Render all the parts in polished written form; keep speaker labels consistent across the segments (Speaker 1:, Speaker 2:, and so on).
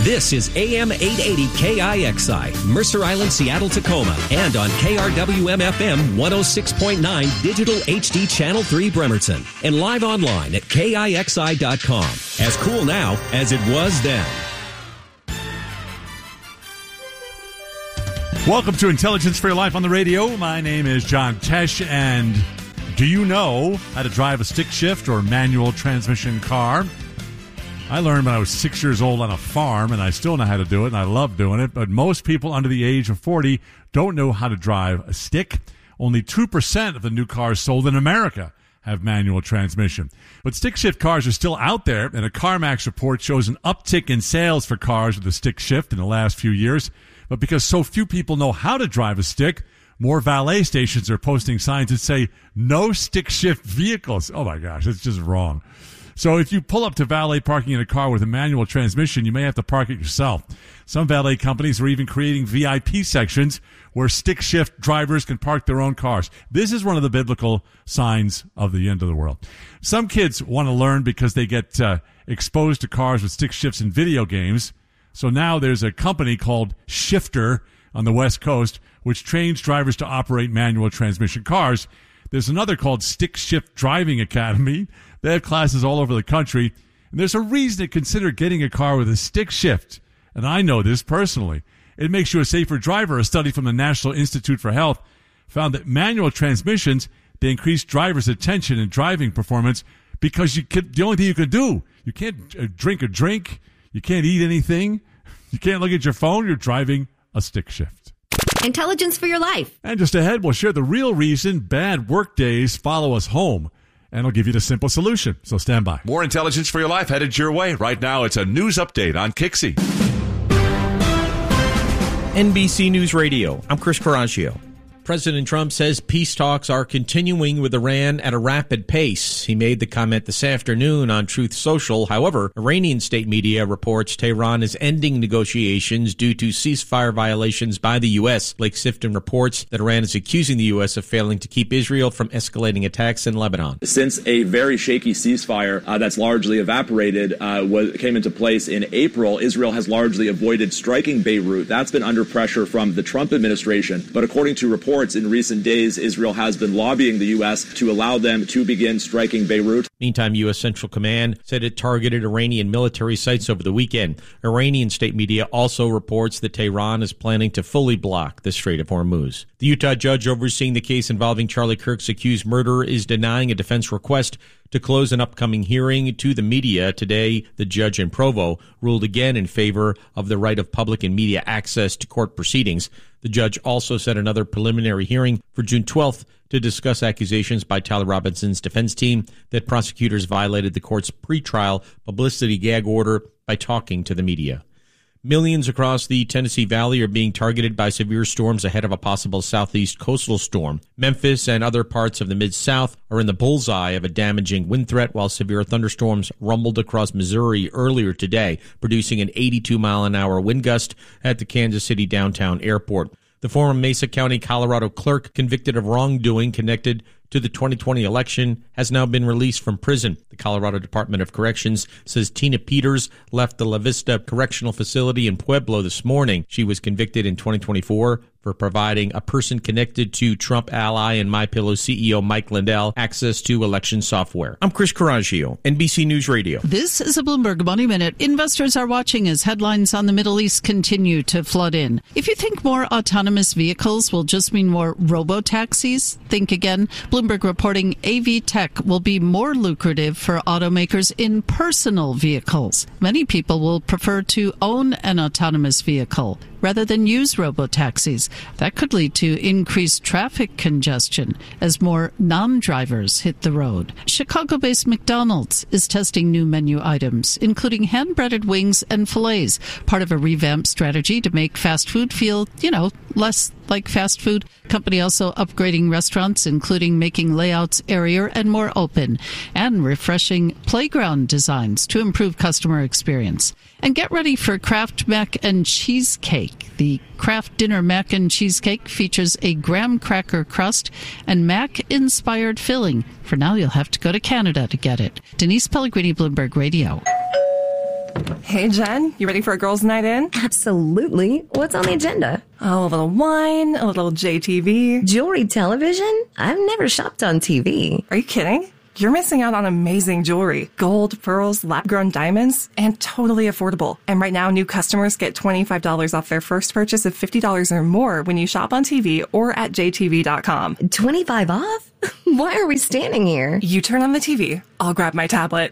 Speaker 1: This is AM 880 KIXI, Mercer Island, Seattle, Tacoma, and on KRWM-FM 106.9 Digital HD Channel 3 Bremerton, and live online at KIXI.com. As cool now as it was then.
Speaker 2: Welcome to Intelligence for Your Life on the radio. My name is John Tesh, and do you know how to drive a stick shift or manual transmission car? I learned when I was 6 years old on a farm, and I still know how to do it, and I love doing it. But most people under the age of 40 don't know how to drive a stick. Only 2% of the new cars sold in America have manual transmission. But stick shift cars are still out there, and a CarMax report shows an uptick in sales for cars with a stick shift in the last few years. But because so few people know how to drive a stick, more valet stations are posting signs that say, no stick shift vehicles. Oh my gosh, it's just wrong. So if you pull up to valet parking in a car with a manual transmission, you may have to park it yourself. Some valet companies are even creating VIP sections where stick shift drivers can park their own cars. This is one of the biblical signs of the end of the world. Some kids want to learn because they get exposed to cars with stick shifts in video games. So now there's a company called Shifter on the West Coast, which trains drivers to operate manual transmission cars. There's another called Stick Shift Driving Academy. They have classes all over the country. And there's a reason to consider getting a car with a stick shift. And I know this personally. It makes you a safer driver. A study from the National Institute for Health found that manual transmissions, they increase drivers' attention and driving performance because the only thing you can do, you can't drink a drink, you can't eat anything, you can't look at your phone, you're driving a stick shift.
Speaker 3: Intelligence for your life.
Speaker 2: And just ahead, we'll share the real reason bad work days follow us home. And I'll give you the simple solution. So stand by.
Speaker 4: More Intelligence for Your Life headed your way. Right now, it's a news update on KIXI.
Speaker 5: NBC News Radio. I'm Chris Coraggio. President Trump says peace talks are continuing with Iran at a rapid pace. He made the comment this afternoon on Truth Social. However, Iranian state media reports Tehran is ending negotiations due to ceasefire violations by the U.S. Blake Sifton reports that Iran is accusing the U.S. of failing to keep Israel from escalating attacks in Lebanon.
Speaker 6: Since a very shaky ceasefire that's largely evaporated came into place in April, Israel has largely avoided striking Beirut. That's been under pressure from the Trump administration. But according to reports, in recent days, Israel has been lobbying the U.S. to allow them to begin striking Beirut.
Speaker 5: Meantime, U.S. Central Command said it targeted Iranian military sites over the weekend. Iranian state media also reports that Tehran is planning to fully block the Strait of Hormuz. The Utah judge overseeing the case involving Charlie Kirk's accused murderer is denying a defense request to close an upcoming hearing to the media. Today, the judge in Provo ruled again in favor of the right of public and media access to court proceedings. The judge also set another preliminary hearing for June 12th to discuss accusations by Tyler Robinson's defense team that prosecutors violated the court's pretrial publicity gag order by talking to the media. Millions across the Tennessee Valley are being targeted by severe storms ahead of a possible southeast coastal storm. Memphis and other parts of the Mid-South are in the bullseye of a damaging wind threat, while severe thunderstorms rumbled across Missouri earlier today, producing an 82-mile-an-hour wind gust at the Kansas City downtown airport. The former Mesa County, Colorado clerk convicted of wrongdoing connected to the 2020 election has now been released from prison. The Colorado Department of Corrections says Tina Peters left the La Vista Correctional Facility in Pueblo this morning. She was convicted in 2024 for providing a person connected to Trump ally and MyPillow CEO Mike Lindell access to election software. I'm Chris Coraggio, NBC News Radio.
Speaker 7: This is a Bloomberg Money Minute. Investors are watching as headlines on the Middle East continue to flood in. If you think more autonomous vehicles will just mean more robo-taxis, think again. Bloomberg reporting AV tech will be more lucrative for automakers in personal vehicles. Many people will prefer to own an autonomous vehicle rather than use robo-taxis. That could lead to increased traffic congestion as more non-drivers hit the road. Chicago-based McDonald's is testing new menu items, including hand-breaded wings and fillets, part of a revamped strategy to make fast food feel, less like fast food. Company also upgrading restaurants, including making layouts airier and more open, and refreshing playground designs to improve customer experience. And get ready for Kraft Mac and Cheesecake. The Kraft Dinner Mac and Cheesecake features a graham cracker crust and Mac-inspired filling. For now, you'll have to go to Canada to get it. Denise Pellegrini, Bloomberg Radio.
Speaker 8: Hey. Hey, Jen, you ready for a girls' night in?
Speaker 3: Absolutely. What's on the agenda?
Speaker 8: Oh, a little wine, a little JTV.
Speaker 3: Jewelry television? I've never shopped on TV.
Speaker 8: Are you kidding? You're missing out on amazing jewelry. Gold, pearls, lab-grown diamonds, and totally affordable. And right now, new customers get $25 off their first purchase of $50 or more when you shop on TV or at jtv.com.
Speaker 3: 25 off? Why are we standing here?
Speaker 8: You turn on the TV. I'll grab my tablet.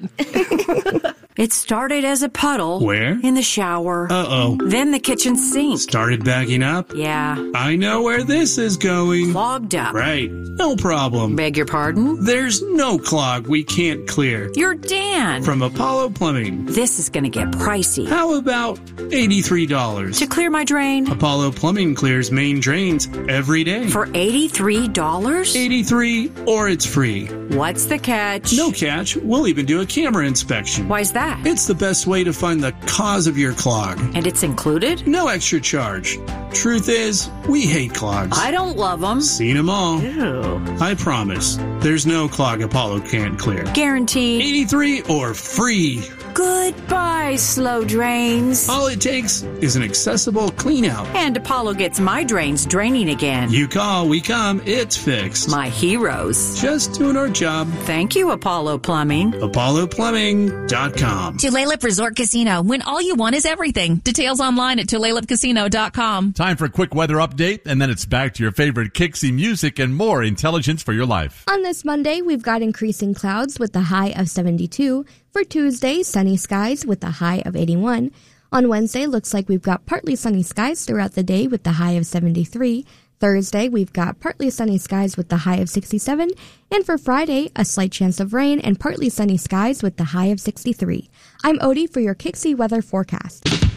Speaker 9: It started as a puddle.
Speaker 10: Where?
Speaker 9: In the shower.
Speaker 10: Uh-oh.
Speaker 9: Then the kitchen sink.
Speaker 10: Started backing up?
Speaker 9: Yeah.
Speaker 10: I know where this is going.
Speaker 9: Clogged up.
Speaker 10: Right. No problem.
Speaker 9: Beg your pardon?
Speaker 10: There's no clog we can't clear.
Speaker 9: You're Dan.
Speaker 10: From Apollo Plumbing.
Speaker 9: This is going to get pricey.
Speaker 10: How about $83?
Speaker 9: To clear my drain?
Speaker 10: Apollo Plumbing clears main drains every day.
Speaker 9: For $83?
Speaker 10: 83 or it's free.
Speaker 9: What's the catch?
Speaker 10: No catch. We'll even do a camera inspection.
Speaker 9: Why's that?
Speaker 10: It's the best way to find the cause of your clog.
Speaker 9: And it's included?
Speaker 10: No extra charge. Truth is, we hate clogs.
Speaker 9: I don't love them.
Speaker 10: Seen them all.
Speaker 9: Ew.
Speaker 10: I promise. There's no clog Apollo can't clear.
Speaker 9: Guaranteed.
Speaker 10: 83 or free.
Speaker 9: Goodbye, slow drains.
Speaker 10: All it takes is an accessible clean out.
Speaker 9: And Apollo gets my drains draining again.
Speaker 10: You call, we come, it's fixed.
Speaker 9: My heroes.
Speaker 10: Just doing our job.
Speaker 9: Thank you, Apollo Plumbing.
Speaker 10: ApolloPlumbing.com.
Speaker 11: Tulalip Resort Casino, when all you want is everything. Details online at TulalipCasino.com.
Speaker 2: Time for a quick weather update, and then it's back to your favorite Kixie music and more intelligence for your life.
Speaker 12: On this Monday, we've got increasing clouds with the high of 72. For Tuesday, sunny skies with the high of 81. On Wednesday, looks like we've got partly sunny skies throughout the day with the high of 73. Thursday, we've got partly sunny skies with the high of 67. And for Friday, a slight chance of rain and partly sunny skies with the high of 63. I'm Odie for your Kixie weather forecast.